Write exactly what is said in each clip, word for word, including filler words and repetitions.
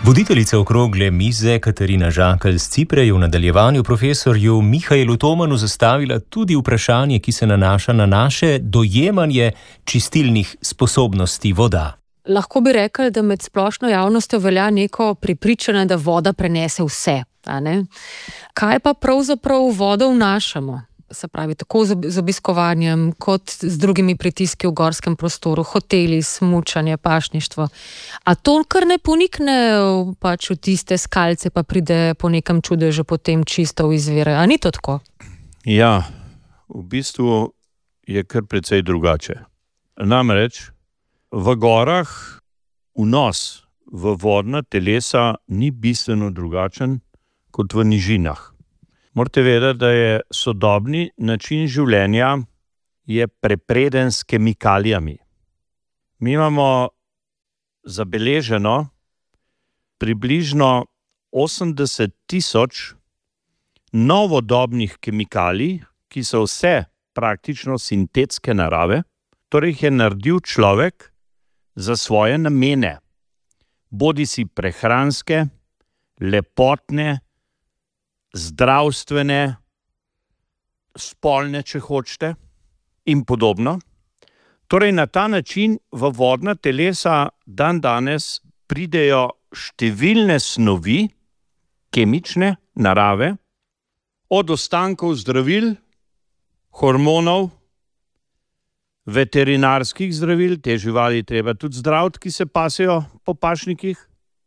Voditeljica okrogle mize Katarina Žakelj z Cipre je v nadaljevanju profesorju Mihaelu Tomanu zastavila tudi vprašanje, ki se nanaša na naše dojemanje čistilnih sposobnosti voda. Lahko bi rekli, da med splošno javnostjo velja neko prepričanje, da voda prenese vse. A ne? Kaj pa pravzaprav vodo vnašamo? Se pravi, tako z obiskovanjem, kot z drugimi pritiski v gorskem prostoru, hoteli, smučanje, pašništvo. A to kar ne ponikne pač v tiste skalce, pa pride po nekem čudežu potem čisto v izvire. A ni to tako? Ja, v bistvu je kar precej drugače. Namreč, v gorah vnos v vodna telesa ni bistveno drugačen kot v nižinah. Morate vedeti, da je sodobni način življenja je prepreden s kemikalijami. Mi imamo zabeleženo približno osemdeset tisoč novodobnih kemikalij, ki so vse praktično sintetske narave, torej jih je naredil človek za svoje namene, bodisi prehranske, lepotne, zdravstvene, spolne, če hočete, in podobno. Torej, na ta način v vodna telesa dan danes pridejo številne snovi, kemične narave, od ostankov zdravil, hormonov, veterinarskih zdravil, te živali treba tudi zdraviti, ki se pasejo po pašnikih,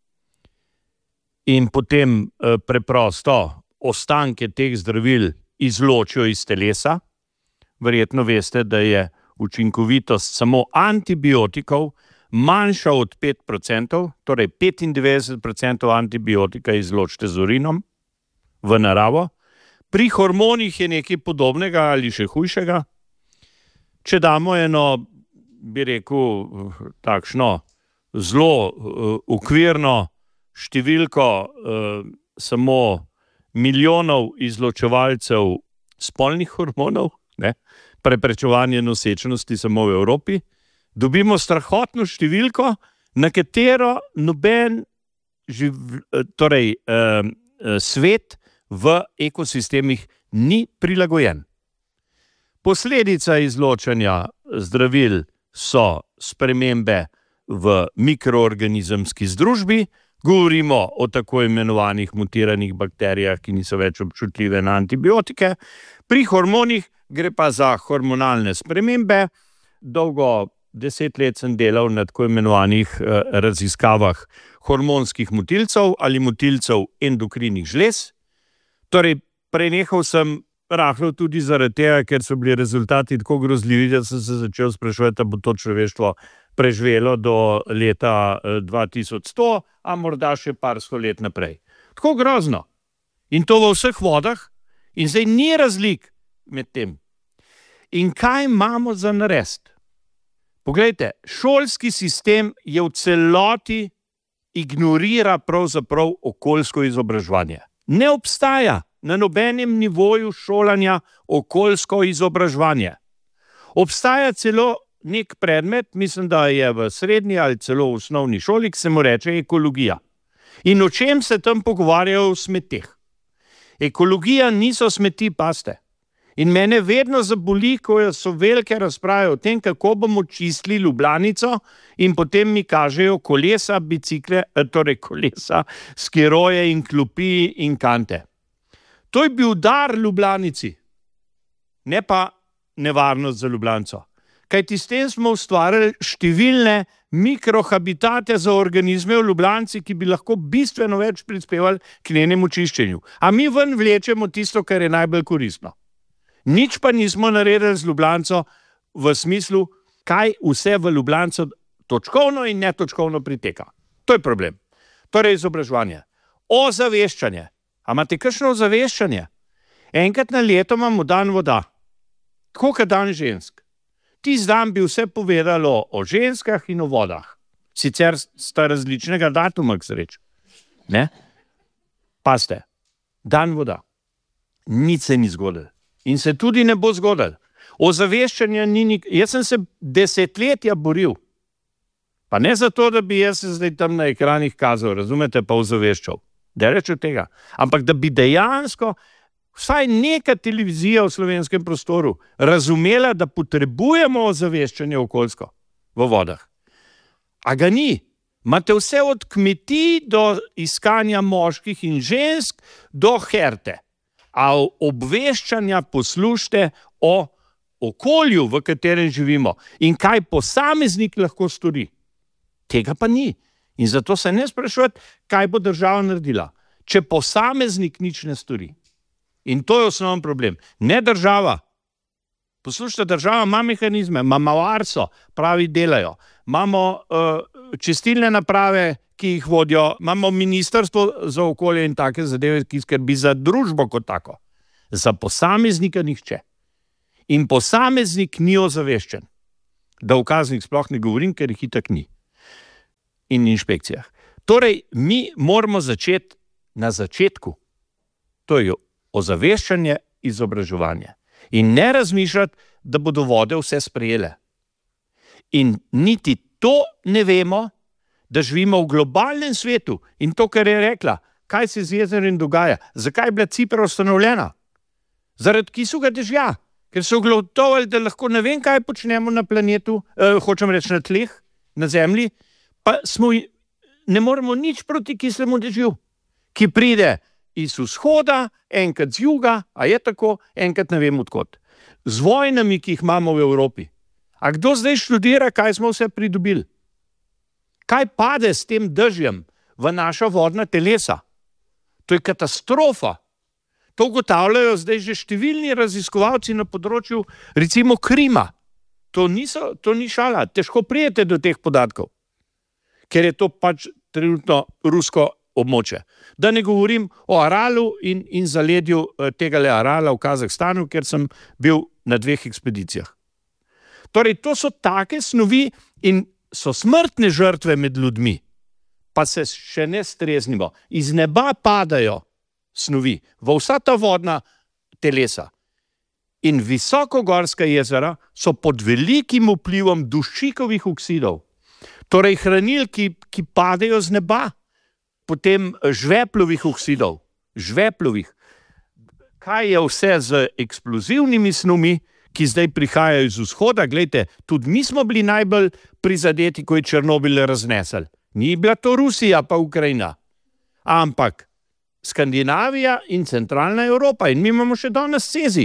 in potem eh, preprosto ostanke teh zdravil izločijo iz telesa. Verjetno veste, da je učinkovitost samo antibiotikov manjša od pet procentov, torej petindevetdeset procentov antibiotika izločite z urinom v naravo. Pri hormonih je nekaj podobnega ali še hujšega. Če damo eno, bi rekel, takšno zelo uh, ukvirno številko uh, samo milijonov izločevalcev spolnih hormonov, ne, preprečevanje nosečnosti samo v Evropi, dobimo strahotno številko, na katero noben živ, torej, eh, svet v ekosistemih ni prilagojen. Posledica izločanja zdravil so spremembe v mikroorganizemski združbi. Govorimo o tako imenovanih mutiranih bakterijah, ki niso več občutljive na antibiotike. Pri hormonih gre pa za hormonalne spremembe. Dolgo deset let sem delal na tako imenovanih eh, raziskavah hormonskih motilcev ali motilcev endokrinih žlez. Torej, prenehal sem rahlo tudi zaradi tega, ker so bili rezultati tako grozljivi, da sem se začel spraševati, da bo to človeštvo preživelo do leta dva tisoč sto, a morda še par sto let naprej. Tako grozno. In to v vseh vodah. In zdaj ni razlik med tem. In kaj imamo za narediti? Poglejte, šolski sistem je v celoti ignorira pravzaprav okoljsko izobraževanje. Ne obstaja na nobenem nivoju šolanja okoljsko izobraževanje. Obstaja celo nek predmet, mislim, da je v srednji ali celo v osnovni šoli, ki se mu reče ekologija. In o čem se tam pogovarjajo? O smeteh. Ekologija niso smeti, paste. In mene vedno zaboli, ko so velike razprave o tem, kako bomo čistili Ljubljanico, in potem mi kažejo kolesa, bicikle, torej kolesa, skiroje in klopi in kante. To je bil dar Ljubljanici, ne pa nevarnost za Ljubljanico. Kajti s tem smo ustvarili številne mikrohabitate za organizme v Ljubljanici, ki bi lahko bistveno več prispevali k njenemu čiščenju. A mi ven vlečemo tisto, kar je najbolj koristno. Nič pa nismo naredili z Ljubljanico v smislu, kaj vse v Ljubljanico točkovno in netočkovno priteka. To je problem. Torej izobraževanje. Ozaveščanje. A imate kakšno ozaveščanje? Enkrat na leto imamo dan voda. Tako kot dan žensk. Tisti dan bi vse povedalo o ženskah in o vodah. Sicer sta različnega datuma, k sreči. Ne? Pazite, dan voda. Nič se ni zgodilo. In se tudi ne bo zgodilo. Ozaveščanja ni nik... Jaz sem se desetletja boril Pa ne zato, da bi jaz se zdaj tam na ekranih kazal, razumete, pa ozaveščal. Daleč od tega. Ampak da bi dejansko vsaj neka televizija v slovenskem prostoru razumela, da potrebujemo ozaveščanje okoljsko v vodah. A ga ni. Imate vse od kmetij do iskanja moških in žensk do herte. A obveščanja poslušajte o okolju, v katerem živimo in kaj posameznik lahko stori. Tega pa ni. In zato se ne sprašujete, kaj bo država naredila, če posameznik nič ne stori. In to je osnovni problem. Ne država. Poslušajte, država ima mehanizme, ima malarso, pravi delajo. Imamo uh, čistilne naprave, ki jih vodijo, imamo ministrstvo za okolje in take zadeve, ki skrbi za družbo kot tako. Za posameznika nihče. In posameznik ni ozaveščen. Da v kaznih sploh ne govorim, ker jih itak ni. In inšpekcijah. Torej, mi moramo začeti na začetku. To je ozaveščanje, izobraževanje. In ne razmišljati, da bodo vode vse sprejele. In niti to ne vemo, da živimo v globalnem svetu. In to, kar je rekla, kaj se z jezerom dogaja, zakaj je bila Cipra ustanovljena? Zaradi kisuga dežja, ker so ugotovili, da lahko ne vem, kaj počnemo na planetu, eh, hočem reči na tleh, na zemlji, pa smo, ne moremo nič proti kislemu dežju, ki pride iz vzhoda, enkrat z juga, a je tako, enkrat ne vem odkot. Z vojnami, ki jih imamo v Evropi. A kdo zdaj študira, kaj smo vse pridobili? Kaj pade s tem dežjem v naša vodna telesa? To je katastrofa. To ugotavljajo zdaj že številni raziskovalci na področju, recimo Krima. To, niso, to ni šala, težko prijete do teh podatkov, ker je to pač trenutno rusko območje. Da ne govorim o Aralu in, in zaledju tega le Arala v Kazahstanu, ker sem bil na dveh ekspedicijah. Torej, to so take snovi in so smrtne žrtve med ljudmi, pa se še ne streznimo. Iz neba padajo snovi v vsa ta vodna telesa. In visokogorska jezera so pod velikim vplivom dušikovih oksidov. Torej, hranil, ki, ki padajo z neba. Potem žveplovih oksidov. Žveplovih. Kaj je vse z eksplozivnimi snovmi, ki zdaj prihajajo iz vzhoda? Glejte, tudi mi smo bili najbolj prizadeti, ko je Černobil raznesel. Ni bila to Rusija pa Ukrajina. Ampak Skandinavija in centralna Evropa. In mi imamo še danes cezi.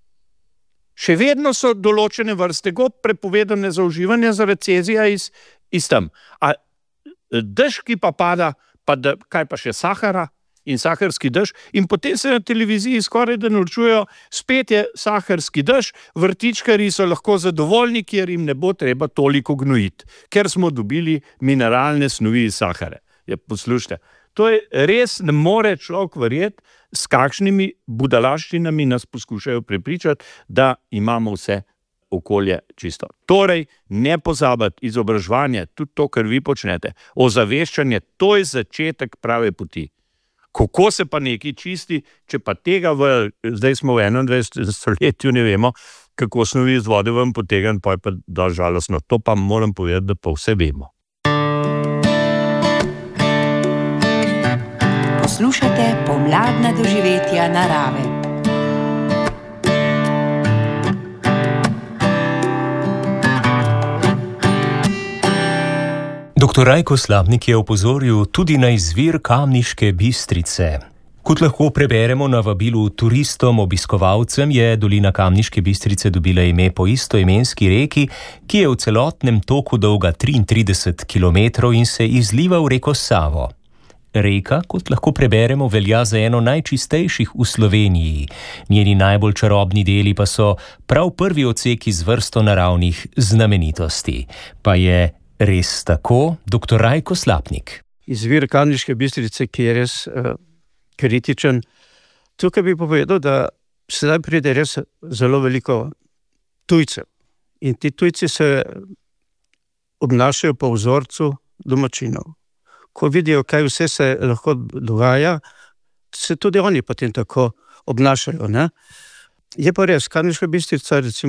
Še vedno so določene vrste gob prepovedane za uživanje zaradi cezija iz, iz tam. A dež, ki pa pada, pa da, kaj pa še Sahara in saharski dež, in potem se na televiziji skoraj da naročujejo, spet je saharski dež, vrtičkarji so lahko zadovoljni, ker jim ne bo treba toliko gnojiti, ker smo dobili mineralne snovi iz Sahare. Je, poslušajte, to je res, ne more človek verjeti, s kakšnimi budalaščinami nas poskušajo prepričati, da imamo vse okolje čisto. Torej, ne pozabiti izobraževanje, tudi to, kar vi počnete, ozaveščanje, to je začetek prave poti. Kako se pa nekaj čisti, če pa tega v, zdaj smo v enaindvajsetem stoletju, ne vemo, kako snovi iz vode vam potegniti, pa je pa da žalostno. To pa moram povedati, da pa vse vemo. Poslušate pomladna doživetja narave. Doktor Rajko Slapnik je opozoril tudi na izvir Kamniške Bistrice. Kot lahko preberemo na vabilu turistom, obiskovalcem, je dolina Kamniške Bistrice dobila ime po istoimenski reki, ki je v celotnem toku dolga triintrideset kilometrov in se izliva v reko Savo. Reka, kot lahko preberemo, velja za eno najčistejših v Sloveniji. Njeni najbolj čarobni deli pa so prav prvi odseki z vrsto naravnih znamenitosti. Pa je res tako, doktor Rajko Slapnik? Izvir Kamniške Bistrice, ki je res uh, kritičen. Tukaj bi povedal, da sedaj pride res zelo veliko tujcev. In ti tujci se obnašajo po vzorcu domačinov. Ko vidijo, kaj vse se lahko dogaja, se tudi oni potem tako obnašajo. Ne? Je pa res, Kamniška Bistrica, recimo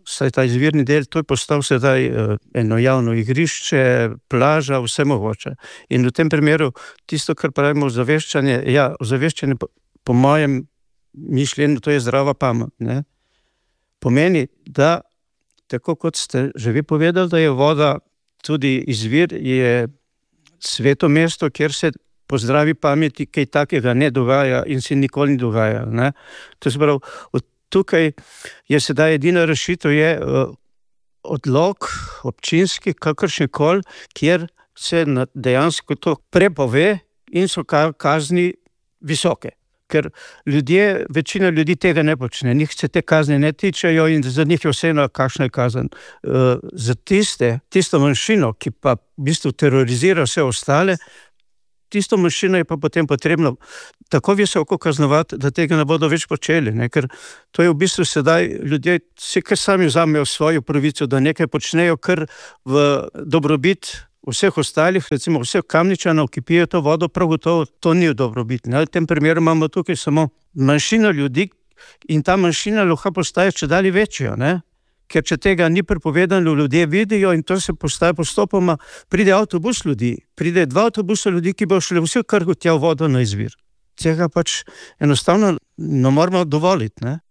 saj ta izvirni del, to je postal sedaj eno javno igrišče, plaža, vse mogoče. In v tem primeru tisto, kar pravimo ozaveščanje, ja, ozaveščanje po, po mojem mišljenju, to je zdrava pamet, ne? Pomeni, da tako kot ste že vi povedali, da je voda tudi izvir, je sveto mesto, kjer se po zdravi pameti kaj takega ne dogaja in se nikoli ne dogaja, ne? To se pravi, tukaj je sedaj edina rešitev je uh, odlok občinski, kakršenkoli, kjer se dejansko to prepove in so kazni visoke. Ker ljudje, večina ljudi tega ne počne, njih se te kazni ne tičejo in za njih je vseeno, kakšna je kazen. Uh, za tiste, tisto manjšino, ki pa v bistvu terorizira vse ostale, tisto manjšino je pa potem potrebno tako visoko kaznovati, da tega ne bodo več počeli, ne? Ker to je v bistvu sedaj, ljudje si kar sami vzamejo svojo pravico, da nekaj počnejo, kar v dobrobit vseh ostalih, recimo vseh Kamničanov, ki pijejo to vodo, prav gotovo to ni v dobrobit. V tem primeru imamo tukaj samo manjšino ljudi in ta manjšina lahko postaje čedalje večja, ne? Ker če tega ni prepovedano, ljudje vidijo in to se postaje postopoma, pride avtobus ljudi, pride dva avtobusa ljudi, ki bo šli vse kar tja vodo na izvir. Tega pač enostavno ne moramo dovoliti, ne?